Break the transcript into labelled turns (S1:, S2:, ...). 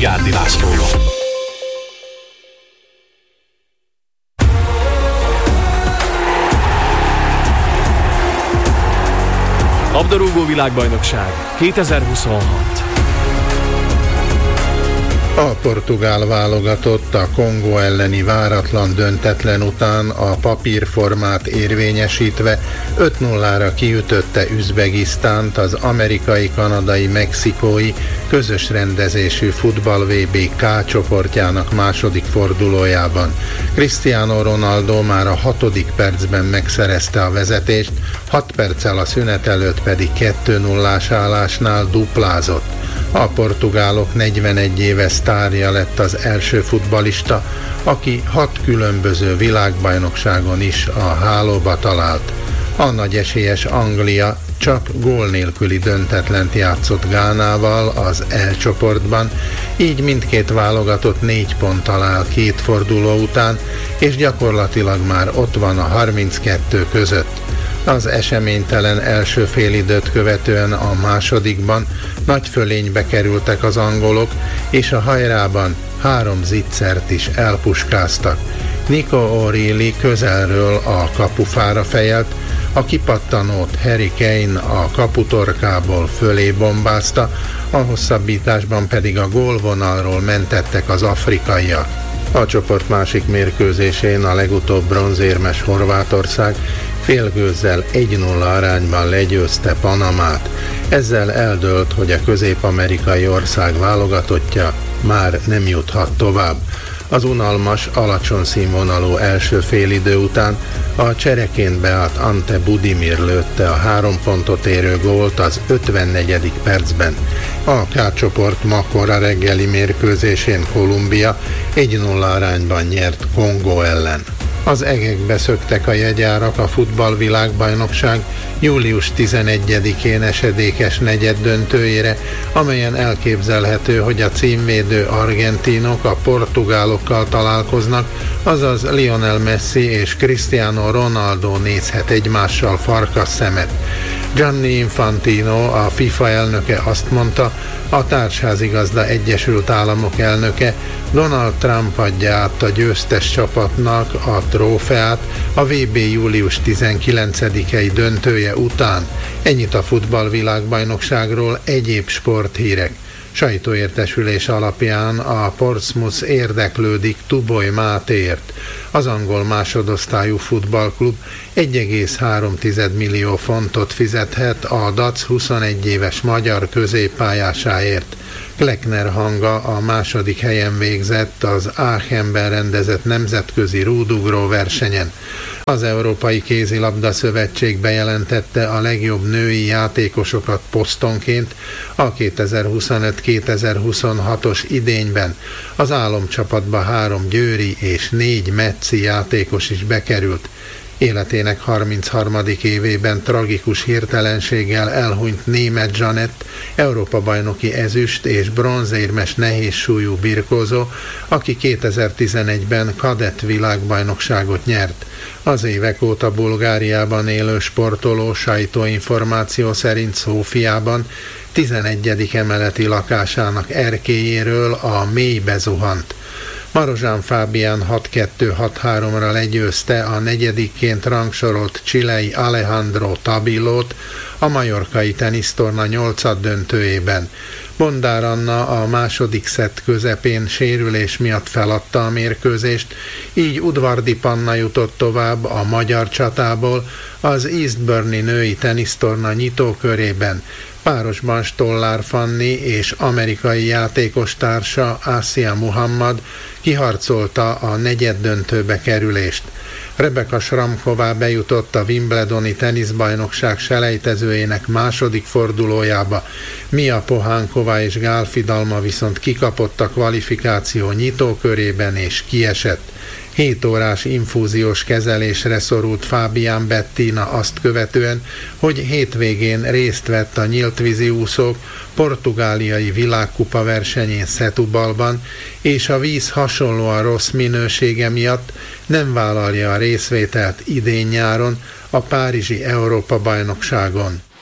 S1: Szigárdi Lászlóval. Labdarúgó világbajnokság 2026.
S2: A portugál válogatott a Kongó elleni váratlan döntetlen után a papírformát érvényesítve 5-0-ra kiütötte Üzbegisztánt az amerikai, kanadai, mexikói közös rendezésű futball VB K csoportjának második fordulójában. Cristiano Ronaldo már a 6. percben megszerezte a vezetést, 6 perccel a szünet előtt pedig 2-0-ás állásnál duplázott. A portugálok 41 éves sztárja lett az első futballista, aki 6 különböző világbajnokságon is a hálóba talált. A nagy esélyes Anglia csak gól nélküli döntetlent játszott Gánával az E csoportban, így mindkét válogatott 4 ponttal áll 2 forduló után, és gyakorlatilag már ott van a 32 között. Az eseménytelen első félidőt követően a másodikban nagy fölénybe kerültek az angolok, és a hajrában 3 zicsert is elpuskáztak. Nico O'Reilly közelről a kapufára fejelt, a kipattanót Harry Kane a kaputorkából fölé bombázta, a hosszabbításban pedig a gólvonalról mentettek az afrikaiak. A csoport másik mérkőzésén a legutóbb bronzérmes Horvátország félgőzzel 1-0 arányban legyőzte Panamát. Ezzel eldőlt, hogy a közép-amerikai ország válogatottja már nem juthat tovább. Az unalmas, alacsony színvonalú első félidő után a csereként beállt Ante Budimir lőtte a 3 pontot érő gólt az 54. percben. A K csoport ma kora reggeli mérkőzésén Kolumbia 1-0 arányban nyert Kongó ellen. Az egekbe szöktek a jegyárak a futballvilágbajnokság július 11-én esedékes negyeddöntőjére, amelyen elképzelhető, hogy a címvédő argentinok a portugálokkal találkoznak, azaz Lionel Messi és Cristiano Ronaldo nézhet egymással farkasszemet. Gianni Infantino, a FIFA elnöke azt mondta, a Társházigazda Egyesült Államok elnöke, Donald Trump adja át a győztes csapatnak a trófeát a VB július 19-i döntője után. Ennyit a futballvilágbajnokságról, egyéb sporthírek. Sajtóértesülés alapján a Portsmouth érdeklődik Tuboly Mátéért. Az angol másodosztályú futballklub 1,3 millió fontot fizethet a Dac 21 éves magyar középpályásáért. Kleckner Hanga a második helyen végzett az Aachenben rendezett nemzetközi rúdugró versenyen. Az Európai Kézilabda Szövetség bejelentette a legjobb női játékosokat posztonként a 2025-2026-os idényben. Az álomcsapatba 3 győri és 4 metzi játékos is bekerült. Életének 33. évében tragikus hirtelenséggel elhunyt Németh Zsanett, Európa-bajnoki ezüst és bronzérmes nehézsúlyú birkózó, aki 2011-ben kadett világbajnokságot nyert. Az évek óta Bulgáriában élő sportoló sajtóinformáció szerint Szófiában 11. emeleti lakásának erkélyéről a mélybe zuhant. Marozsán Fábián 6-2-6-3-ra legyőzte a negyedikként rangsorolt chilei Alejandro Tabillót a majorkai tenisztorna 8. döntőjében. Bondár Anna a második szett közepén sérülés miatt feladta a mérkőzést, így Udvardi Panna jutott tovább a magyar csatából az Eastbourne-i női tenisztorna nyitókörében. Párosban Stollár Fanni és amerikai játékostársa Asia Muhammad kiharcolta a negyeddöntőbe kerülést. Rebeka Šramková bejutott a Wimbledoni teniszbajnokság selejtezőjének második fordulójába. Mia Pohánkova és Gál Fidalma viszont kikapott a kvalifikáció nyitókörében és kiesett. 7 órás infúziós kezelésre szorult Fábián Bettina azt követően, hogy hétvégén részt vett a nyíltvízi úszók portugáliai világkupa versenyén Setúbalban, és a víz hasonlóan rossz minősége miatt nem vállalja a részvételt idén-nyáron a párizsi Európa-bajnokságon.